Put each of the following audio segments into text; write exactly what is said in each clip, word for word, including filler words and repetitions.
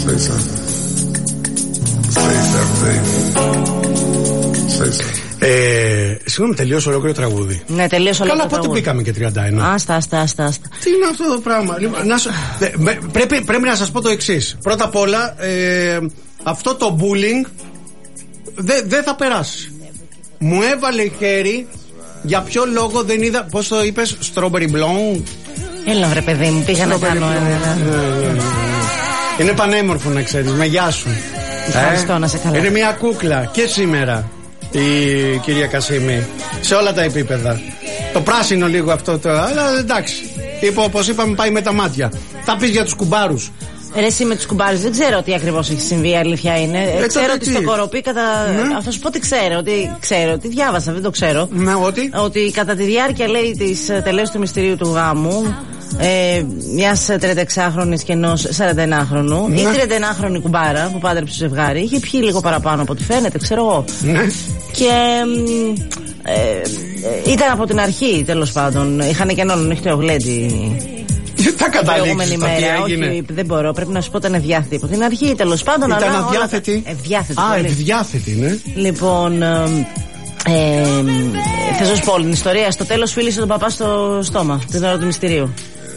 Say something. Say something. Say something. Ε, συγγνώμη, τελείωσε ολόκληρο τραγούδι. Ναι, τελείωσε ολόκληρο τραγούδι. Καλά, πότε μπήκαμε και τριάντα ένα. Άστα, άστα, άστα, άστα. Τι είναι αυτό το πράγμα. Λοιπόν, να σου, δε, με, πρέπει, πρέπει να σας πω το εξής. Πρώτα απ' όλα, ε, αυτό το bullying δεν δε θα περάσει. Μου έβαλε χέρι. Για ποιο λόγο δεν είδα. Πώς το είπες, strawberry blonde. Έλα βρε παιδί μου, πήγα να κάνω ένα. Ναι, ναι, ναι. Είναι πανέμορφο να ξέρεις. Με γεια σου. Ευχαριστώ, ε, να σε καλά. Είναι μια κούκλα και σήμερα η κυρία Κασίμη. Σε όλα τα επίπεδα. Το πράσινο λίγο αυτό το. Αλλά εντάξει. Είπε, όπως είπαμε, πάει με τα μάτια. Θα πεις για τους κουμπάρους. Ρε εσύ με τους κουμπάρους δεν ξέρω τι ακριβώς έχει συμβεί, η αλήθεια είναι. Ε, ξέρω ότι τι. στο Κοροπή κατά. Ναι. Αυτό σου πω τι ξέρω, ότι ξέρω, τι διάβασα, δεν το ξέρω. Ναι, ότι. Ότι κατά τη διάρκεια, λέει, της τελέσης του μυστηρίου του γάμου, ε, μιας τριανταεξάχρονης και ενός σαρανταενάχρονου, ναι. Η τριανταενάχρονη κουμπάρα που πάντρεψε το ζευγάρι είχε πιει λίγο παραπάνω από ό,τι φαίνεται, ξέρω εγώ. Ναι. Και. Ε, ε, ήταν από την αρχή, τέλος πάντων. Είχαν και έναν ανοιχτό γλέντι. Τα καταλήξεις μέρα, όχι, δεν μπορώ, πρέπει να σου πω ήταν ευδιάθετη από την αρχή, τέλος πάντων. Ήταν αδιάθετη. Τα... Ευδιάθετη. Α, ευδιάθετη, ναι. Λοιπόν, ε, ε, θα σας πω όλη την ιστορία. Στο τέλος φίλησε τον παπά στο στόμα την ώρα του μυστηρίου.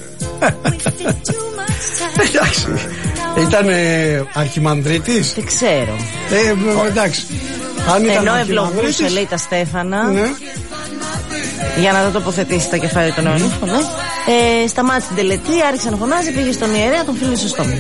Εντάξει. Ήταν ε, αρχιμανδρίτης. Δεν ξέρω. Ε, εντάξει. Αν ήταν ενώ ευλογούσε, λέει, τα στέφανα, ναι. Για να τα τοποθετήσει τα κεφάλια των αιωνίφων, ναι. Ε, σταμάτησε την τελετή, άρχισε να φωνάζει, πήγε στον ιερέα, τον φίλησε στο στόμα.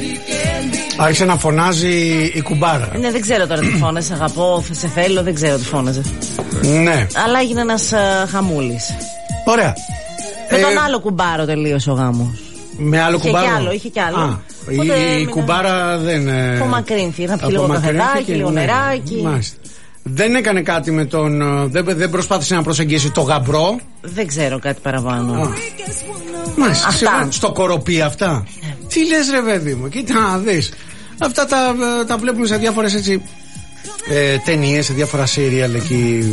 Άρχισε να φωνάζει η κουμπάρα. Ναι, δεν ξέρω τώρα τι φώναζε. Αγαπώ, σε θέλω, δεν ξέρω τι φώναζε. Ναι. Αλλά έγινε ένας uh, χαμούλης. Ωραία. Με ε, τον άλλο κουμπάρο τελείωσε ο γάμος. Με άλλο είχε κουμπάρο. Είχε κι άλλο, είχε κι άλλο. Α, Οπότε, η, η κουμπάρα δεν. Απομακρύνθη. Να πιει λίγο καφεδάκι, λίγο νεράκι. Μάλιστα. Δεν έκανε κάτι με τον. Δεν, δεν προσπάθησε να προσεγγίσει το γαμπρό. Δεν ξέρω κάτι παραπάνω. Α. Μάλιστα. Αυτά. Στο Κοροπή αυτά. Τι λες ρε παιδί μου, κοίτα να δεις. Αυτά τα, τα βλέπουμε σε διάφορες έτσι ε, ταινίες, σε διάφορα σύριαλ εκεί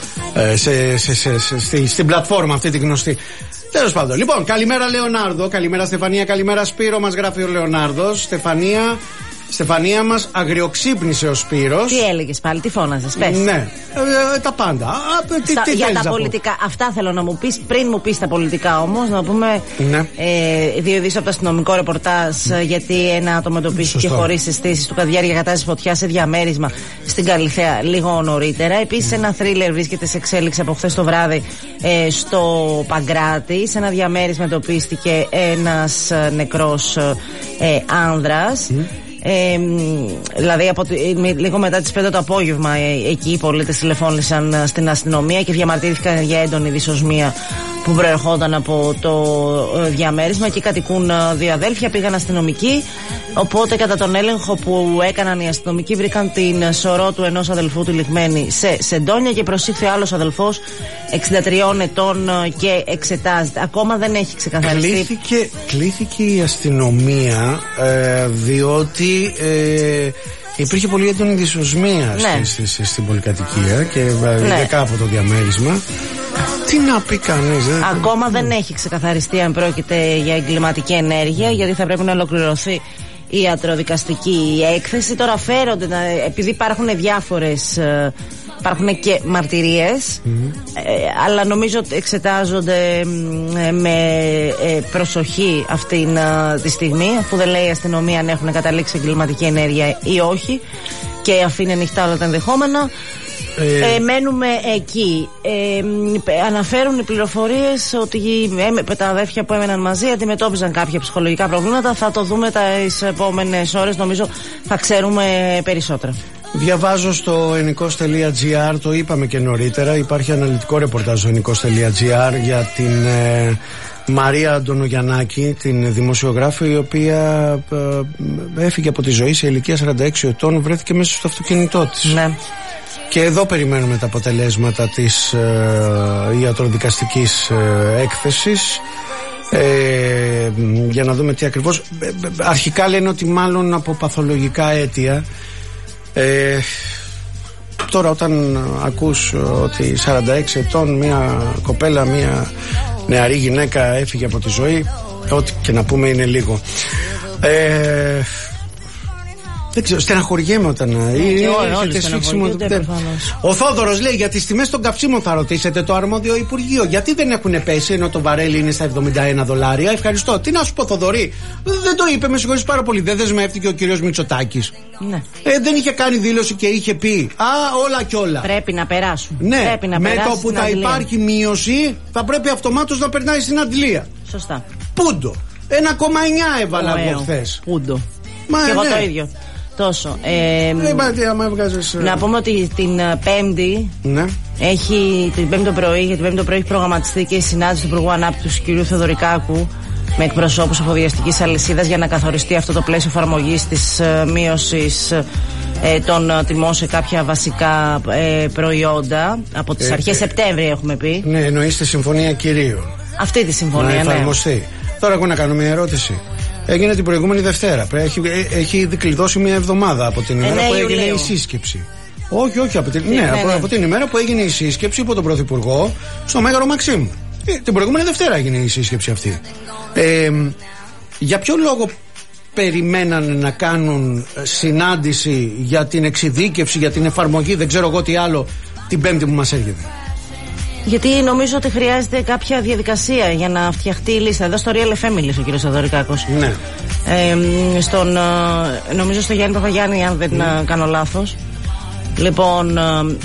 ε, σε, σε, σε, σε, στη, στην πλατφόρμα αυτή τη γνωστή. Τέλος πάντων. Λοιπόν, καλημέρα Λεωνάρδο, καλημέρα Στεφανία, καλημέρα Σπύρο, μας γράφει ο Λεωνάρδος. Στεφανία, Στεφανία μας, αγριοξύπνησε ο Σπύρος. Τι έλεγες πάλι, τι φώναζες, πες. Ναι, ε, τα πάντα. Α, τι, Στα, τι για τα να πολιτικά, πω. Αυτά θέλω να μου πεις. Πριν μου πεις τα πολιτικά όμως, να πούμε ναι. ε, δύο ειδήσεις από το αστυνομικό ρεπορτάζ, γιατί ένα άτομο εντοπίστηκε χωρίς αισθήσεις του κατά τη διάρκεια κατάστασης φωτιάς σε διαμέρισμα στην Καλιθέα λίγο νωρίτερα. Επίσης, ένα θρίλερ βρίσκεται σε εξέλιξη από χθες το βράδυ ε, στο Παγκράτη. Σε ένα διαμέρισμα εντοπίστηκε ένας νεκρός ε, άνδρας. Mm. Ε, δηλαδή από, λίγο μετά τις πέντε το απόγευμα ε, εκεί οι πολίτες τηλεφώνησαν στην αστυνομία και διαμαρτύρηθηκαν για έντονη δυσοσμία που προερχόταν από το ε, διαμέρισμα και κατοικούν ε, δύο αδέλφια. Πήγαν αστυνομικοί, οπότε κατά τον έλεγχο που έκαναν οι αστυνομικοί βρήκαν την σωρό του ενός αδελφού του λιγμένη σε σεντόνια και προσήχθη άλλος αδελφός εξήντα τριών ετών και εξετάζεται. Ακόμα δεν έχει ξεκαθαριστεί. Κλήθηκε, κλήθηκε η αστυνομία ε, διότι ε, υπήρχε πολύ έντονη δυσοσμία ναι. στη, στη, στην πολυκατοικία και ναι. ειδικά από το διαμέρισμα. Τι να πει κανείς. Ακόμα δεν έχει ξεκαθαριστεί αν πρόκειται για εγκληματική ενέργεια, γιατί θα πρέπει να ολοκληρωθεί η ιατροδικαστική έκθεση. Τώρα φέρονται, επειδή υπάρχουν διάφορες, υπάρχουν και μαρτυρίες, mm-hmm. ε, αλλά νομίζω ότι εξετάζονται με προσοχή αυτή τη στιγμή, αφού δεν λέει η αστυνομία αν έχουν καταλήξει εγκληματική ενέργεια ή όχι, και αφήνει ανοιχτά όλα τα ενδεχόμενα. Ε, ε, μένουμε εκεί. Ε, αναφέρουν οι πληροφορίες ότι ε, τα αδέρφια που έμεναν μαζί αντιμετώπιζαν κάποια ψυχολογικά προβλήματα. Θα το δούμε τις επόμενες ώρες. Νομίζω θα ξέρουμε περισσότερα. Διαβάζω στο ενικός τελεία τζι άρ, το είπαμε και νωρίτερα. Υπάρχει αναλυτικό ρεπορτάζ στο ενικός τελεία τζι άρ για την ε, Μαρία Αντωνογιαννάκη, την δημοσιογράφο, η οποία ε, έφυγε από τη ζωή σε ηλικία σαράντα έξι ετών. Βρέθηκε μέσα στο αυτοκίνητό της. Ναι. Και εδώ περιμένουμε τα αποτελέσματα της ε, ιατροδικαστικής ε, έκθεσης ε, για να δούμε τι ακριβώς. Ε, αρχικά λένε ότι μάλλον από παθολογικά αίτια. Ε, τώρα όταν ακούς ότι σαράντα έξι ετών μια κοπέλα, μια νεαρή γυναίκα έφυγε από τη ζωή, ό,τι και να πούμε είναι λίγο. Ε, Δεν ξέρω, στεναχωριέμαι όταν. Ο Θόδωρος λέει: για τις τιμές των καυσίμων θα ρωτήσετε το αρμόδιο Υπουργείο. Γιατί δεν έχουν πέσει ενώ το βαρέλι είναι στα εβδομήντα ένα δολάρια. Ευχαριστώ. Τι να σου πω, Θοδωρή, δεν το είπε, με συγχωρείς πάρα πολύ. Δεν δεσμεύτηκε ο κύριος Μητσοτάκης. Ναι. Ε, δεν είχε κάνει δήλωση και είχε πει: α, όλα και όλα. Πρέπει να περάσουν. Ναι, πρέπει να με το που θα αντιλία. Υπάρχει μείωση, θα πρέπει αυτομάτως να περνάει στην αντιλία. Σωστά. Πούντο. ένα κόμμα εννιά έβαλα από χθες. Πούντο. Μα, και εγώ ναι. το ίδιο. Τόσο. Ε, ε, μπάτε, άμα βγάζεις, ε... Να πούμε ότι την Πέμπτη, ναι. έχει, την Πέμπτη το πρωί, για την Πέμπτη το πρωί έχει προγραμματιστεί και η συνάντηση του Υπουργού Ανάπτυξης του κ. Θεοδωρικάκου με εκπροσώπους εφοδιαστικής αλυσίδας για να καθοριστεί αυτό το πλαίσιο εφαρμογής της ε, μείωσης ε, των ε, τιμών σε κάποια βασικά ε, προϊόντα. Από τις ε, αρχές ε, Σεπτέμβρη έχουμε πει. Ναι, εννοείς τη συμφωνία κυρίων. Αυτή τη συμφωνία, να εφαρμοστεί. Ναι. Τώρα εγώ να κάνω μια ερώτηση. Έγινε την προηγούμενη Δευτέρα. Έχει, έχει ήδη κλειδώσει μια εβδομάδα από την ημέρα ε, ναι, που έγινε Ιουλίου. Η σύσκεψη. Όχι, όχι, από την, ναι, ναι, από, ναι. από την ημέρα που έγινε η σύσκεψη υπό τον Πρωθυπουργό στο Μέγαρο Μαξίμου. Ε, την προηγούμενη Δευτέρα έγινε η σύσκεψη αυτή. Ε, για ποιο λόγο περιμένανε να κάνουν συνάντηση για την εξειδίκευση, για την εφαρμογή, δεν ξέρω εγώ τι άλλο, την Πέμπτη που μας έρχεται? Γιατί νομίζω ότι χρειάζεται κάποια διαδικασία για να φτιαχτεί η λίστα. Εδώ στο Real εφ εμ μίλησε ο κ. Θεοδωρικάκος. Ναι. Ε, στον, νομίζω στο Γιάννη Παπαγιάννη, αν δεν mm. κάνω λάθος. Λοιπόν,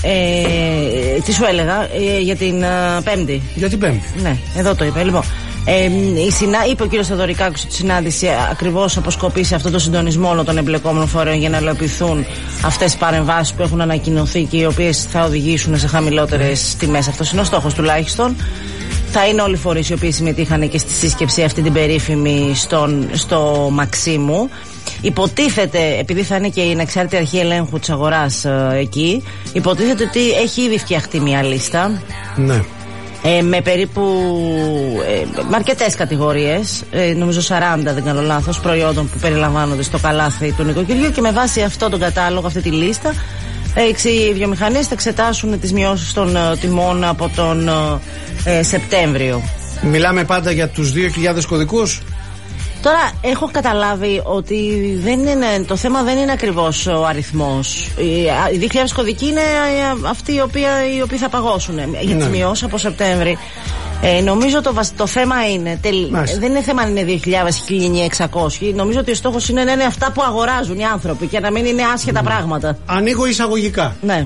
ε, τι σου έλεγα ε, για την ε, Πέμπτη. Για την Πέμπτη. Ναι, εδώ το είπα. Λοιπόν, ε, η συνα... είπε ο κ. Θεοδωρικάκος ότι η συνάντηση ακριβώς αποσκοπεί σε αυτό το συντονισμό όλων των εμπλεκόμενων φορέων για να υλοποιηθούν αυτές τις παρεμβάσεις που έχουν ανακοινωθεί και οι οποίες θα οδηγήσουν σε χαμηλότερες τιμές. Αυτός είναι ο στόχος τουλάχιστον. Θα είναι όλοι οι φορείς οι οποίοι συμμετείχαν και στη σύσκεψη αυτή την περίφημη στον, στο Μαξίμου. Υποτίθεται, επειδή θα είναι και η ανεξάρτητη αρχή ελέγχου της αγοράς ε, εκεί, υποτίθεται ότι έχει ήδη φτιαχτεί μια λίστα. Ναι. Ε, με περίπου ε, με αρκετές κατηγορίες, ε, νομίζω σαράντα δεν κάνω λάθος, προϊόντων που περιλαμβάνονται στο καλάθι του νοικοκυριού, και με βάση αυτό τον κατάλογο, αυτή τη λίστα, ε, οι βιομηχανίες θα εξετάσουν τις μειώσεις των ε, τιμών από τον ε, Σεπτέμβριο. Μιλάμε πάντα για τους δύο χιλιάδες κωδικούς. Τώρα έχω καταλάβει ότι δεν είναι, το θέμα δεν είναι ακριβώς ο αριθμός. Οι δύο χιλιάδες κωδικοί είναι αυτοί οι οποίοι, οι οποίοι θα παγώσουν για τις μειώσεις από Σεπτέμβρη. Ε, νομίζω το, το θέμα είναι, τελ, δεν είναι θέμα αν είναι δύο χιλιάδες ή χίλια εννιακόσια εξακόσια. Νομίζω ότι ο στόχος είναι να είναι αυτά που αγοράζουν οι άνθρωποι και να μην είναι άσχετα mm. πράγματα. Ανοίγω εισαγωγικά. Ναι.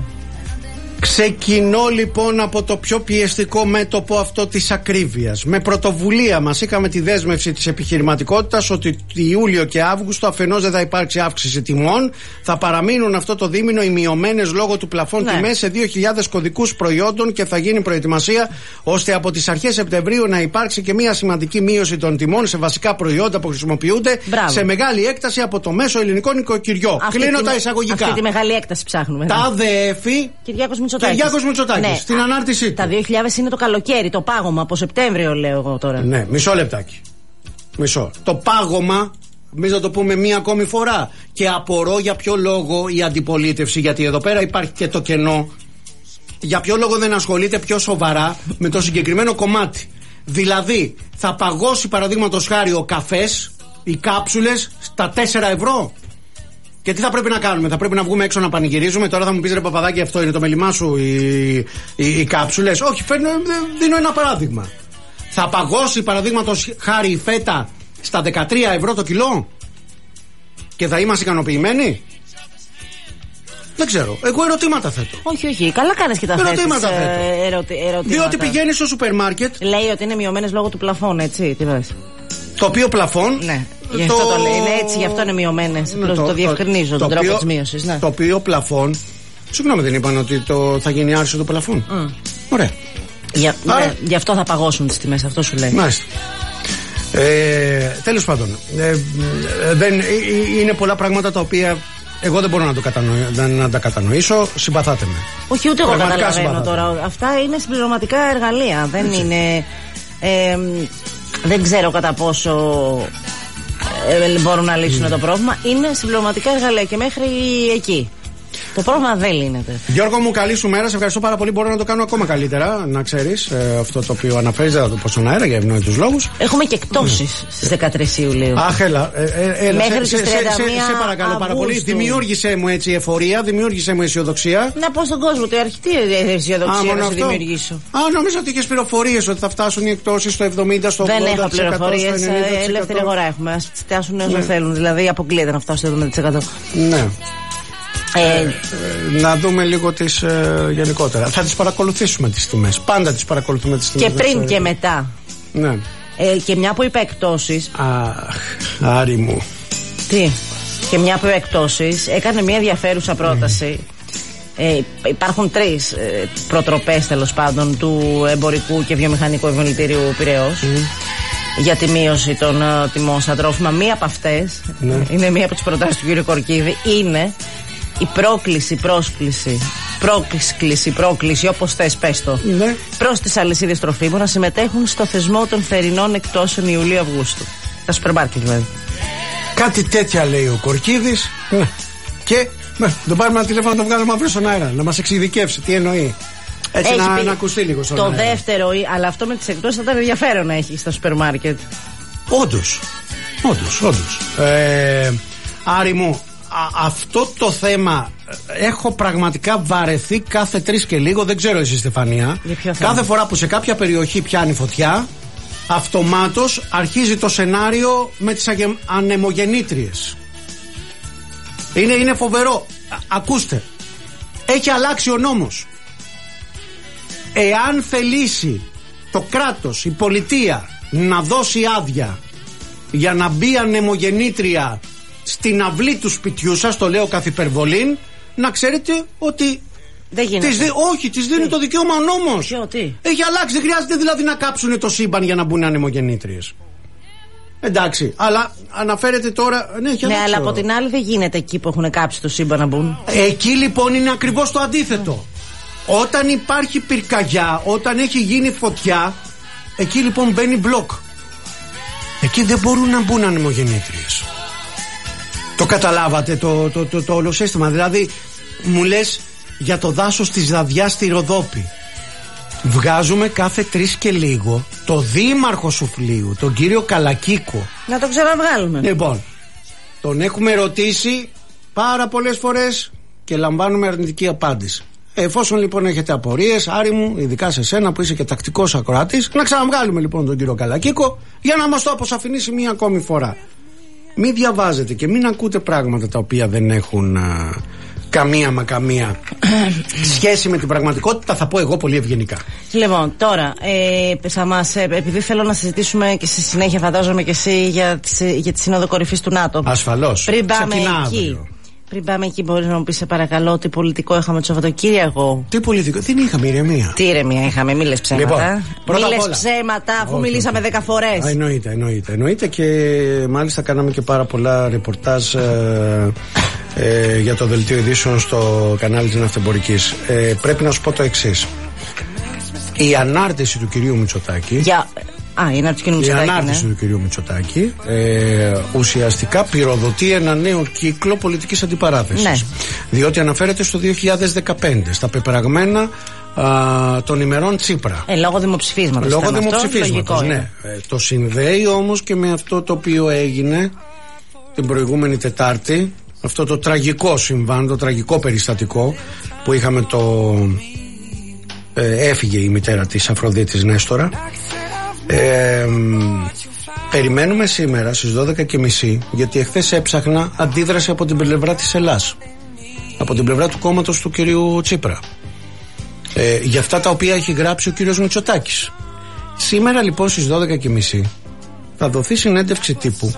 Ξεκινώ λοιπόν από το πιο πιεστικό μέτωπο αυτό της ακρίβειας. Με πρωτοβουλία μας είχαμε τη δέσμευση της επιχειρηματικότητας ότι Ιούλιο και Αύγουστο αφενός δεν θα υπάρξει αύξηση τιμών, θα παραμείνουν αυτό το δίμηνο οι μειωμένες λόγω του πλαφών ναι. τιμές σε δύο χιλιάδες κωδικούς προϊόντων και θα γίνει προετοιμασία ώστε από τις αρχές Σεπτεμβρίου να υπάρξει και μια σημαντική μείωση των τιμών σε βασικά προϊόντα που χρησιμοποιούνται Μπράβο. σε μεγάλη έκταση από το μέσο ελληνικό νοικοκυριό. Κλείνω τα εισαγωγικά. Αυτή τη μεγάλη έκταση ψάχνουμε. Τα ΔΕΦΗ. Κυριάκος Μητσοτάκης. Κυριάκος Μητσοτάκης, ναι. στην ανάρτησή του. Τα δύο χιλιάδες είναι το καλοκαίρι, το πάγωμα από Σεπτέμβριο, λέω εγώ τώρα. Ναι, μισό λεπτάκι. Μισό. Το πάγωμα, εμείς να το πούμε μία ακόμη φορά. Και απορώ για ποιο λόγο η αντιπολίτευση, γιατί εδώ πέρα υπάρχει και το κενό, για ποιο λόγο δεν ασχολείται πιο σοβαρά με το συγκεκριμένο κομμάτι. Δηλαδή, θα παγώσει παραδείγματος χάρη ο καφές, οι κάψουλες στα τέσσερα ευρώ. Και τι θα πρέπει να κάνουμε, θα πρέπει να βγούμε έξω να πανηγυρίζουμε. Τώρα θα μου πεις ρε Παπαδάκη, αυτό είναι το μέλημά σου, οι, οι, οι κάψουλες. Όχι, φέρνω, δίνω ένα παράδειγμα. Θα παγώσει παραδείγματος χάρη η φέτα στα δεκατρία ευρώ το κιλό και θα είμαστε ικανοποιημένοι? Δεν ξέρω. Εγώ ερωτήματα θέτω. Όχι, όχι. Καλά κάνεις και τα θέτεις. Ερωτήματα θέτω. Ε, ερωτη, ερωτήματα. Διότι πηγαίνει στο σούπερ μάρκετ. Λέει ότι είναι μειωμένες λόγω του πλαφών, έτσι. Τι βάζει. Το οποίο πλαφόν. Ναι. Γι' αυτό το, το λέει. Είναι έτσι, γι' αυτό είναι μειωμένες. Ναι, το, το διευκρινίζω το, τον το τρόπο της μείωσης. Ναι. Το οποίο πλαφόν. Συγγνώμη, δεν είπαν ότι το, θα γίνει άρση του πλαφόν. Mm. Ωραία. Για, Άρα... ναι, γι' αυτό θα παγώσουν τις τιμές, αυτό σου λέει. Μάλιστα. Ε, τέλος πάντων, ε, ε, δεν, ε, είναι πολλά πράγματα τα οποία εγώ δεν μπορώ να, το κατανοη, να, να τα κατανοήσω. Συμπαθάτε με. Όχι, ούτε εγώ καταλαβαίνω τώρα. Αυτά είναι συμπληρωματικά εργαλεία. Δεν Έτσι. είναι. Ε, δεν ξέρω κατά πόσο ε, μπορούν να λύσουν ναι. το πρόβλημα. Είναι συμπληρωματικά εργαλεία και μέχρι εκεί. Το πρόβλημα δεν λύνεται. Γιώργο μου, καλή σου μέρα. Σε ευχαριστώ πάρα πολύ. Μπορώ να το κάνω ακόμα καλύτερα. Να ξέρεις ε, αυτό το οποίο αναφέρεις. Δεν θα το πω στον αέρα για ευνόητους λόγους. Έχουμε και εκτόσεις mm. στις δεκατρείς Ιουλίου. Αχ, έλα. Ε, ε, έλα. Μέχρι σε, τις τριάντα μία σε, σε, σε παρακαλώ Αυγούστου. πάρα πολύ. Δημιούργησε μου έτσι εφορία, δημιούργησε μου αισιοδοξία. Να πω στον κόσμο ότι αρχιτή αισιοδοξία να σου δημιουργήσω. Α, νόμιζα ότι είχες πληροφορίες ότι θα φτάσουν οι εκτόσεις στο εβδομήντα, στο ογδόντα τοις εκατό. Δεν έχω πληροφορίες. Ελεύθερη αγορά έχουμε. Ας φτάσουν όσο θέλουν. Δηλαδή αποκλείεται να φτάσουν στο εβδομήντα τοις εκατό. Ναι. Ε, ε, να δούμε λίγο τις ε, γενικότερα. Θα τις παρακολουθήσουμε τις τιμές. Πάντα τις παρακολουθούμε τις τιμές. Και πριν και μετά. Ναι. Ε, και μια που είπε εκτόσεις. Αχ, Άρη μου. Τι. Και μια που είπε εκτόσεις, έκανε μια ενδιαφέρουσα πρόταση. Mm. Ε, υπάρχουν τρεις ε, προτροπές τέλος πάντων του εμπορικού και βιομηχανικού επιμελητηρίου Πειραιώς. Mm. Για τη μείωση των uh, τιμών στα τρόφιμα. Μία από αυτές, ναι. είναι μία από τις προτάσεις του κ. Κορκίδη, είναι η πρόκληση, πρόσκληση, πρόκληση, πρόκληση, όπως θες πες το, ναι. προς τις αλυσίδες τροφίμων να συμμετέχουν στο θεσμό των θερινών εκτόσεων Ιουλίου-Αυγούστου. Τα σούπερ μάρκετ δηλαδή. Κάτι τέτοια λέει ο Κορκίδης. Ναι. Και ναι, τον πάρουμε ένα τηλέφωνο να το βγάλουμε αύριο στον αέρα, να μας εξειδικεύσει τι εννοεί. Έτσι έχει να, να ακουστεί λίγο στον το αέρα. Δεύτερο, αλλά αυτό με τις εκτόσεις θα ήταν ενδιαφέρον να έχει στα σούπερ μάρκετ. Όντως, όντως, όντως. Ε, Άρη μου, α, αυτό το θέμα έχω πραγματικά βαρεθεί κάθε τρεις και λίγο. Δεν ξέρω εσύ, Στεφανία. Κάθε φορά που σε κάποια περιοχή πιάνει φωτιά, αυτομάτως αρχίζει το σενάριο με τις αγε... ανεμογεννήτριες. Είναι, είναι φοβερό. Α, ακούστε, έχει αλλάξει ο νόμος. Εάν θελήσει το κράτος, η πολιτεία να δώσει άδεια για να μπει ανεμογεννήτρια στην αυλή του σπιτιού σας, το λέω καθ' υπερβολήν, να ξέρετε ότι δεν γίνεται. Της δι... όχι, της δίνει τι? Το δικαίωμα ο νόμος. Ποιο, τι? Έχει αλλάξει, δεν χρειάζεται δηλαδή να κάψουν το σύμπαν για να μπουν ανεμογεννήτριες. Εντάξει, αλλά αναφέρεται τώρα. Ναι, έχει ναι, αλλάξει. αλλά από την άλλη δεν γίνεται εκεί που έχουν κάψει το σύμπαν να μπουν. Εκεί λοιπόν είναι ακριβώς το αντίθετο. Όταν υπάρχει πυρκαγιά, όταν έχει γίνει φωτιά, εκεί λοιπόν μπαίνει μπλοκ. Εκεί δεν μπορούν να μπουν ανεμογεννήτριες. Το καταλάβατε το, το, το, το όλο σύστημα. Δηλαδή μου λες για το δάσος της Δαδιάς στη Ροδόπη. Βγάζουμε κάθε τρεις και λίγο το δήμαρχο Σουφλίου, τον κύριο Καλακίκο. Να το ξαναβγάλουμε. Λοιπόν, τον έχουμε ρωτήσει πάρα πολλές φορές και λαμβάνουμε αρνητική απάντηση. Εφόσον λοιπόν έχετε απορίες, Άρη μου, ειδικά σε σένα που είσαι και τακτικός ακροατής, να ξαναβγάλουμε λοιπόν τον κύριο Καλακίκο για να μας το αποσαφηνίσει μία ακόμη φορά. Μην διαβάζετε και μην ακούτε πράγματα τα οποία δεν έχουν α, καμία μα καμία σχέση με την πραγματικότητα, θα πω εγώ πολύ ευγενικά. Λοιπόν, τώρα, ε, θα μας, ε, επειδή θέλω να συζητήσουμε και στη συνέχεια φαντάζομαι και εσύ για, για τη Σύνοδο Κορυφής του ΝΑΤΟ. Ασφαλώς. Πριν πάμε εκεί. Πριν πάμε εκεί, μπορείς να μου πεις σε παρακαλώ τι πολιτικό είχαμε το Σαββατοκύριακο? Τι πολιτικό? Δεν είχαμε ηρεμία. Τι ηρεμία είχαμε, μη λες ψέματα. Λοιπόν, μη λες ψέματα, αφού όχι, μιλήσαμε δέκα φορές. Α, εννοείται, εννοείται, εννοείται και μάλιστα κάναμε και πάρα πολλά ρεπορτάζ ε, ε, για το δελτίο ειδήσεων στο κανάλι της Ναυτεμπορικής. Ε, πρέπει να σου πω το εξής. Η ανάρτηση του κυρίου Μητσοτάκη. Για... Α, η ανάρτηση, η ανάρτηση ναι. του κυρίου Μητσοτάκη ε, ουσιαστικά πυροδοτεί ένα νέο κύκλο πολιτικής αντιπαράθεσης. Ναι. Διότι αναφέρεται στο δύο χιλιάδες δεκαπέντε, στα πεπραγμένα α, των ημερών Τσίπρα. Ε, λόγω δημοψηφίσματος. Λόγω δημοψηφίσματος, ναι. Ε, το συνδέει όμως και με αυτό το οποίο έγινε την προηγούμενη Τετάρτη, αυτό το τραγικό συμβάν, το τραγικό περιστατικό που είχαμε το... Ε, έφυγε η μητέρα της Αφροδίτης Νέστορα. Ε, περιμένουμε σήμερα στις δώδεκα και μισή, γιατί εχθές έψαχνα αντίδραση από την πλευρά της Ελλάς, από την πλευρά του κόμματος του κυρίου Τσίπρα, ε, για αυτά τα οποία έχει γράψει ο κύριος Μητσοτάκης. Σήμερα λοιπόν στις δώδεκα και μισή θα δοθεί συνέντευξη τύπου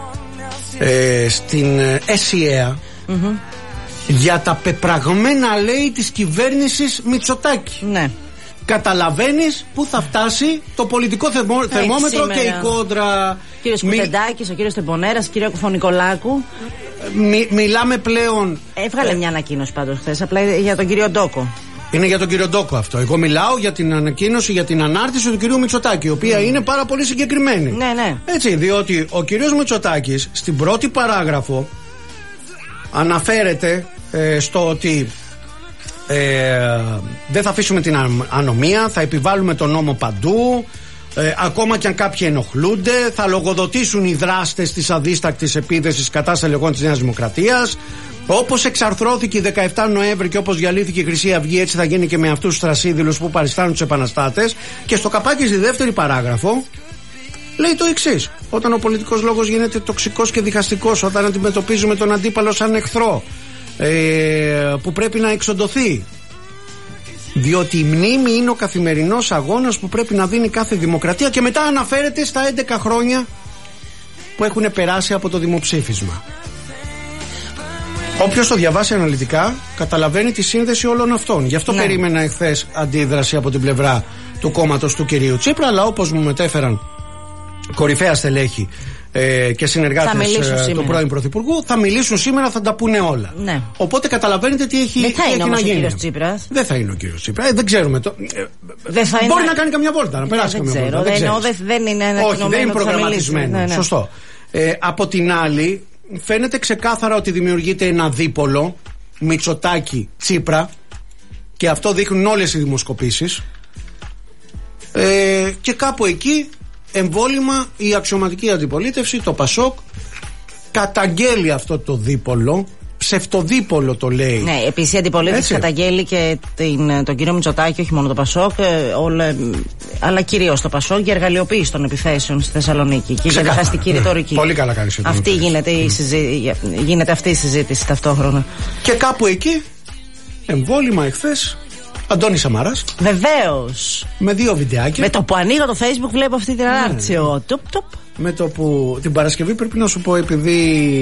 ε, στην ΕΣΥΕΑ mm-hmm. για τα πεπραγμένα λέει της κυβέρνησης Μητσοτάκη. Ναι. Καταλαβαίνεις πού θα φτάσει το πολιτικό θερμο, θερμόμετρο και η κόντρα. Κύριος Μι... Κουτεντάκης, ο κύριος Τεμπονέρας, κύριο Κουφονικολάκου. Μι, μιλάμε πλέον. Έβγαλε ε... μια ανακοίνωση πάντως χθες, απλά για τον κύριο Ντόκο. Είναι για τον κύριο Ντόκο αυτό. Εγώ μιλάω για την ανακοίνωση, για την ανάρτηση του κυρίου Μητσοτάκη, η οποία mm. είναι πάρα πολύ συγκεκριμένη. Ναι, ναι. Έτσι, διότι ο κύριος Μητσοτάκης στην πρώτη παράγραφο αναφέρεται ε, στο ότι ε, δεν θα αφήσουμε την ανομία, θα επιβάλλουμε τον νόμο παντού. Ε, ακόμα και αν κάποιοι ενοχλούνται, θα λογοδοτήσουν οι δράστες της αδίστακτης επίθεσης κατά στελεχών της Νέας Δημοκρατίας. Όπως εξαρθρώθηκε η δεκαεφτά Νοέμβρη και όπως διαλύθηκε η Χρυσή Αυγή, έτσι θα γίνει και με αυτούς τους τρασίδηλους που παριστάνουν τους επαναστάτες. Και στο καπάκι στη δεύτερη παράγραφο λέει το εξής: όταν ο πολιτικός λόγος γίνεται τοξικός και διχαστικός, όταν αντιμετωπίζουμε τον αντίπαλο σαν εχθρό, ε, που πρέπει να εξοντωθεί. Διότι η μνήμη είναι ο καθημερινός αγώνας που πρέπει να δίνει κάθε δημοκρατία. Και μετά αναφέρεται στα έντεκα χρόνια που έχουν περάσει από το δημοψήφισμα. Όποιος το διαβάσει αναλυτικά καταλαβαίνει τη σύνδεση όλων αυτών. Γι' αυτό ναι. περίμενα εχθές αντίδραση από την πλευρά του κόμματος του κυρίου Τσίπρα, αλλά όπως μου μετέφεραν κορυφαία στελέχη ε, και συνεργάτες ε, του πρώην Πρωθυπουργού, θα μιλήσουν σήμερα, θα τα πούνε όλα. Ναι. Οπότε καταλαβαίνετε τι έχει, δεν θα τι είναι έχει να γίνει. Ο κύριος Τσίπρας. Δεν θα είναι ο κύριος Τσίπρας. Ε, δεν ξέρουμε. Το, ε, δεν θα μπορεί είναι... να κάνει καμιά βόλτα, να περάσει καμιά βόλτα. Δεν, δεν, δεν, δεν είναι ένα όχι, δεν είναι προγραμματισμένο. Ναι, ναι. Σωστό. Ε, από την άλλη, φαίνεται ξεκάθαρα ότι δημιουργείται ένα δίπολο Μητσοτάκη Τσίπρα, και αυτό δείχνουν όλες οι δημοσκοπήσεις. Ε, και κάπου εκεί εμβόλυμα η αξιωματική αντιπολίτευση, το Πασόκ, καταγγέλει αυτό το δίπολο, ψευτοδίπολο το λέει. Ναι, επίσης η αντιπολίτευση καταγγέλει και την, τον κύριο Μητσοτάκη, όχι μόνο το Πασόκ, όλα, αλλά κυρίως το Πασόκ, για εργαλειοποίηση των επιθέσεων στη Θεσσαλονίκη και για διχαστική ναι. ρητορική. Πολύ καλά κάνεις. Αυτή γίνεται, η συζή... γίνεται αυτή η συζήτηση ταυτόχρονα. Και κάπου εκεί εμβόλυμα εχθές Αντώνης Σαμαράς. Βεβαίως. Με δύο βιντεάκια. Με το που ανοίγω το Facebook βλέπω αυτή την ανάρτηση. Ναι. Τουπ, τουπ. Με το που την Παρασκευή, πρέπει να σου πω, επειδή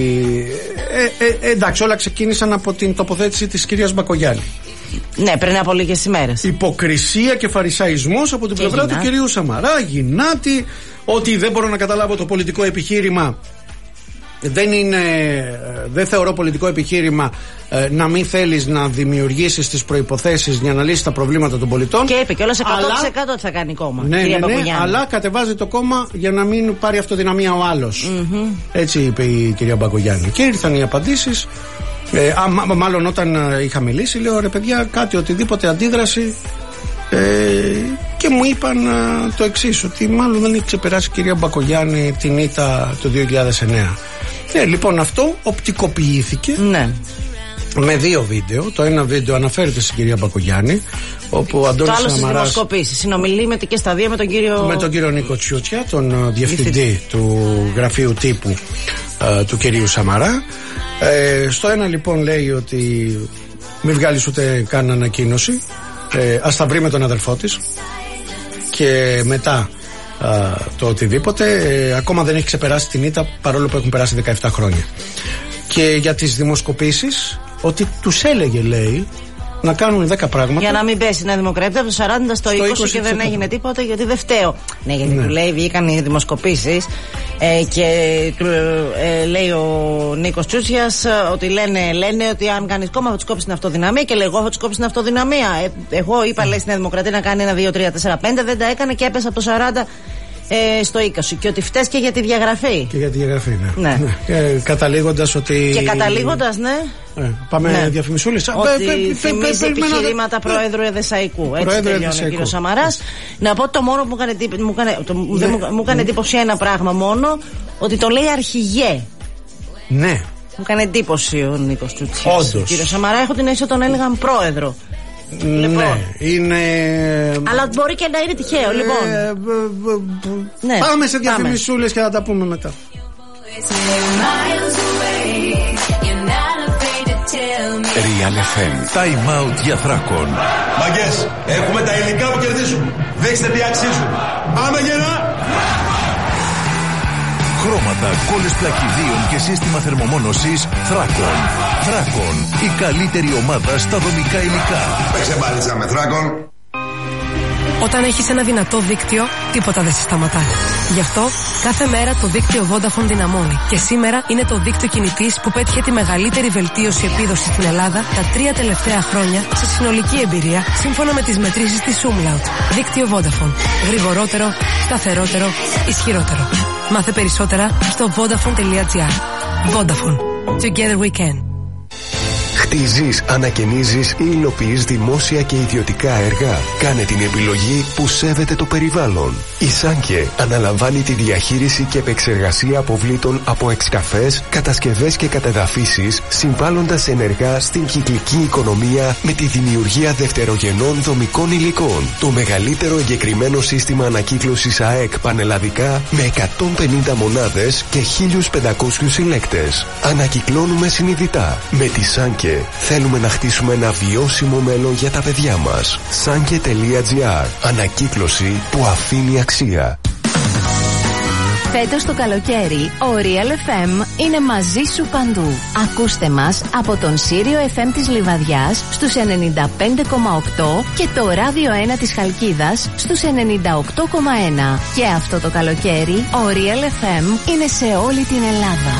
ε, ε, ε, εντάξει, όλα ξεκίνησαν από την τοποθέτηση της κυρίας Μπακογιάννη. Ναι, πριν από λίγες ημέρες. Υποκρισία και φαρισαϊσμός από την και πλευρά του κυρίου Σαμαρά. Γινάτη, ότι δεν μπορώ να καταλάβω το πολιτικό επιχείρημα. Δεν είναι, δεν θεωρώ πολιτικό επιχείρημα ε, να μην θέλεις να δημιουργήσεις τις προϋποθέσεις για να λύσεις τα προβλήματα των πολιτών. Και είπε κιόλας εκατό τοις εκατό ότι θα κάνει κόμμα. Ναι, ναι, ναι, αλλά κατεβάζει το κόμμα για να μην πάρει αυτοδυναμία ο άλλος. Mm-hmm. Έτσι είπε η κυρία Μπακογιάννη. Και ήρθαν οι απαντήσεις. Ε, α, μ- μάλλον όταν είχα μιλήσει, λέω ρε παιδιά, κάτι, οτιδήποτε αντίδραση. Ε, και μου είπαν α, το εξής, ότι μάλλον δεν έχει ξεπεράσει η κυρία Μπακογιάννη την ήττα του δύο χιλιάδες εννέα. Ναι, λοιπόν, αυτό οπτικοποιήθηκε ναι. με δύο βίντεο. Το ένα βίντεο αναφέρεται στην κυρία Μπακογιάννη, όπου ο Αντώνης Σαμαράς. Το άλλο στις δημοσκοπήσεις. Συνομιλεί με, και στα δύο με τον κύριο. Με τον κύριο Νίκο Τσιούτσια, τον uh, διευθυντή του γραφείου τύπου uh, του κυρίου Σαμαρά. Ε, στο ένα λοιπόν λέει ότι μην βγάλεις ούτε καν ανακοίνωση. Ε, ας τα βρει με τον αδελφό της. Και μετά α, το οτιδήποτε ε, ακόμα δεν έχει ξεπεράσει την ήττα, παρόλο που έχουν περάσει δεκαεπτά χρόνια. Και για τις δημοσκοπήσεις, ότι τους έλεγε, λέει, να κάνουν δέκα πράγματα. Για να μην πέσει η Νέα Δημοκρατία από το σαράντα στο, στο είκοσι και δεν έγινε τίποτα, γιατί δεν φταίω. Ναι, γιατί ναι. του λέει, βγήκαν οι δημοσκοπήσεις ε, και του ε, λέει ο Νίκος Τσούτσιας ότι λένε, λένε ότι αν κάνεις κόμμα θα τους κόψεις την αυτοδυναμία, και λέει εγώ θα τους κόψεις την αυτοδυναμία. Ε, εγώ είπα, λέει, στη Νέα Δημοκρατία να κάνει ένα, δύο, τρία, τέσσερα, πέντε, δεν τα έκανε και έπεσε από το σαράντα Ε, στο είκοσι. Και ότι φταίς και για τη διαγραφή. Και για τη διαγραφή, ναι. ναι. ναι. Ε, καταλήγοντας ότι. Και καταλήγοντας, ναι. Ε, πάμε ναι. διαφημισούλες. Ότι πε, πε, θυμίζει πε, πε, επιχειρήματα πε, Προέδρου Εδεσαϊκού. Έτσι τελειώνει ο κύριος Σαμαράς. Να πω το μόνο που μου έκανε εντύπωση ένα πράγμα μόνο, ότι το λέει αρχηγέ. Ναι. Μου έκανε εντύπωση ο Νίκος Τσούτσιας. Όντως. Κύριο Σαμαρά, έχω την αίσθηση τον έλεγαν πρόεδρο. Λοιπόν. Ναι, είναι. Αλλά μπορεί και να είναι τυχαίο, λοιπόν. Ε, β, β, β, ναι, πάμε σε διαφημισούλες και θα τα πούμε μετά. Real εφ εμ, time out για Θράκον. Μαγκές, έχουμε τα υλικά που κερδίζουν. Δείξτε τι αξίζουν. Πάμε γερά. Χρώματα, κόλλες πλακιδίων και σύστημα θερμομόνωσης Θράκον. Θράκον, η καλύτερη ομάδα στα δομικά υλικά. Παίξε μπάλιτσα με Θράκον. Όταν έχεις ένα δυνατό δίκτυο, τίποτα δεν σε σταματά. Γι' αυτό, κάθε μέρα το δίκτυο Vodafone δυναμώνει. Και σήμερα είναι το δίκτυο κινητής που πέτυχε τη μεγαλύτερη βελτίωση επίδοσης στην Ελλάδα τα τρία τελευταία χρόνια σε συνολική εμπειρία, σύμφωνα με τις μετρήσεις της Umlaut. Δίκτυο Vodafone. Γρηγορότερο, σταθερότερο, ισχυρότερο. Μάθε περισσότερα στο vodafone τελεία gr. Vodafone. Together we can. Κτίζεις, ανακαινίζεις ή υλοποιείς δημόσια και ιδιωτικά έργα. Κάνε την επιλογή που σέβεται το περιβάλλον. Η Σάνκε αναλαμβάνει τη διαχείριση και επεξεργασία αποβλήτων από εξκαφές, κατασκευές και κατεδαφίσεις, συμβάλλοντας ενεργά στην κυκλική οικονομία με τη δημιουργία δευτερογενών δομικών υλικών. Το μεγαλύτερο εγκεκριμένο σύστημα ανακύκλωσης ΑΕΚ πανελλαδικά με εκατόν πενήντα μονάδες και χίλιους πεντακόσιους συλλέκτες. Ανακυκλώνουμε συνειδητά. Με τη Σάνκε θέλουμε να χτίσουμε ένα βιώσιμο μέλλον για τα παιδιά μας. Σάνκε τελεία τζι άρ. Ανακύκλωση που αφήνει αξία. Φέτος το καλοκαίρι, ο Real εφ εμ είναι μαζί σου παντού. Ακούστε μας από τον Σύριο εφ εμ της Λιβαδιάς στους ενενήντα πέντε κόμμα οκτώ και το Ράδιο ένα της Χαλκίδας στους ενενήντα οκτώ κόμμα ένα. Και αυτό το καλοκαίρι, ο Real εφ εμ είναι σε όλη την Ελλάδα.